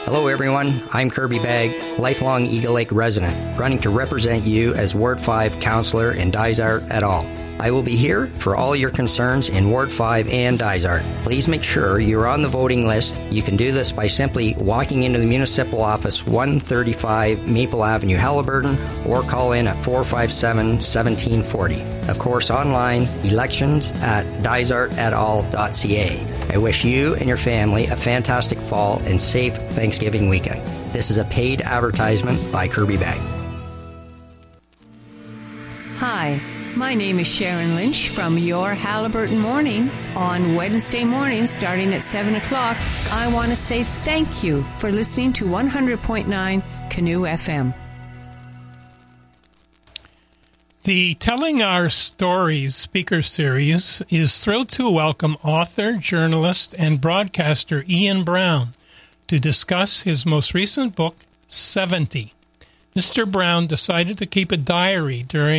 Hello everyone, I'm Kirby Bagg, lifelong Eagle Lake resident, running to represent you as Ward 5 Councillor in Dysart et al. I will be here for all your concerns in Ward 5 and Dysart. Please make sure you're on the voting list. You can do this by simply walking into the municipal office 135 Maple Avenue, Haliburton, or call in at 457-1740. Of course, online, elections@dysartetal.ca. I wish you and your family a fantastic fall and safe Thanksgiving weekend. This is a paid advertisement by Kirby Bagg. Hi, my name is Sharon Lynch from Your Haliburton Morning. On Wednesday morning, starting at 7 o'clock, I want to say thank you for listening to 100.9 Canoe FM. The Telling Our Stories speaker series is thrilled to welcome author, journalist, and broadcaster Ian Brown to discuss his most recent book, 70. Mr. Brown decided to keep a diary during